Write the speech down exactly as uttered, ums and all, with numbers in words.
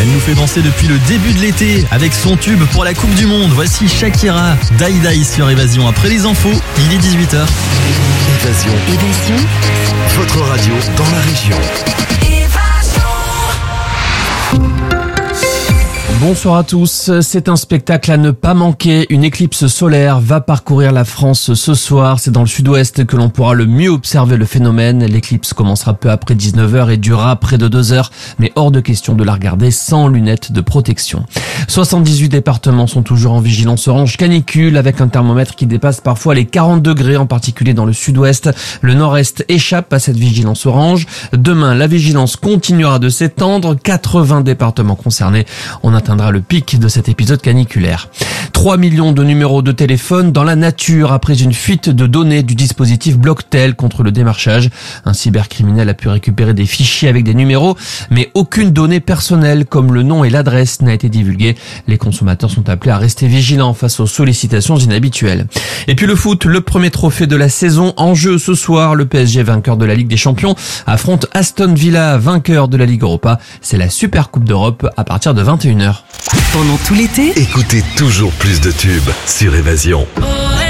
Elle nous fait danser depuis le début de l'été avec son tube pour la Coupe du Monde. Voici Shakira, Die Die sur Évasion. Après les infos, il est dix-huit heures. Évasion. Évasion. Votre radio dans la région. Bonsoir à tous, c'est un spectacle à ne pas manquer. Une éclipse solaire va parcourir la France ce soir. C'est dans le sud-ouest que l'on pourra le mieux observer le phénomène. L'éclipse commencera peu après dix-neuf heures et durera près de deux heures, mais hors de question de la regarder sans lunettes de protection. soixante-dix-huit départements sont toujours en vigilance orange canicule, avec un thermomètre qui dépasse parfois les quarante degrés, en particulier dans le sud-ouest. Le nord-est échappe à cette vigilance orange. Demain, la vigilance continuera de s'étendre. quatre-vingts départements concernés. On atteindra le pic de cet épisode caniculaire. trois millions de numéros de téléphone dans la nature après une fuite de données du dispositif Blocktel contre le démarchage. Un cybercriminel a pu récupérer des fichiers avec des numéros, mais aucune donnée personnelle comme le nom et l'adresse n'a été divulguée. Les consommateurs sont appelés à rester vigilants face aux sollicitations inhabituelles. Et puis le foot, le premier trophée de la saison en jeu ce soir. Le P S G, vainqueur de la Ligue des Champions, affronte Aston Villa, vainqueur de la Ligue Europa. C'est la Super Coupe d'Europe à partir de vingt et une heures. Pendant tout l'été, Écoutez toujours plus de tubes sur Évasion.